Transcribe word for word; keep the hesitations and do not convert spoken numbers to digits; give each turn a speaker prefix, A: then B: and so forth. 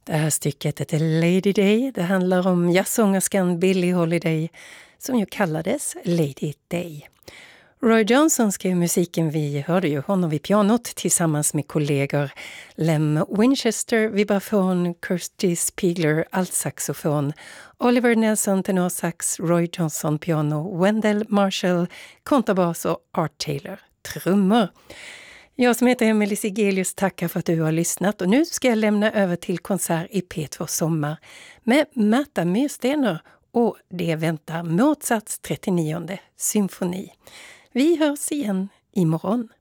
A: Det här stycket heter Lady Day. Det handlar om jazzsångerskan Billie Holiday som ju kallades Lady Day. Roy Johnson skrev musiken, vi hörde ju honom vid pianot tillsammans med kollegor Lem Winchester, vibrafon, Curtis Pigler, altsaxofon, Oliver Nelson, tenorsax, Roy Johnson, piano, Wendell Marshall, kontrabas och Art Taylor, trummor. Jag som heter Emelie Sigelius tackar för att du har lyssnat och nu ska jag lämna över till konsert i P två Sommar med Märta Myrstener och det väntar Mozarts trettionionde symfoni. Vi hörs igen imorgon.